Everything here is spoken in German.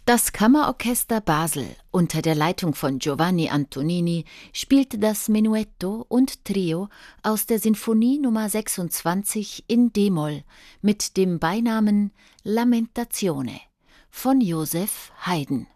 Das Kammerorchester Basel unter der Leitung von Giovanni Antonini spielt das Menuetto und Trio aus der Sinfonie Nr. 26 in d-Moll mit dem Beinamen Lamentazione von Joseph Haydn.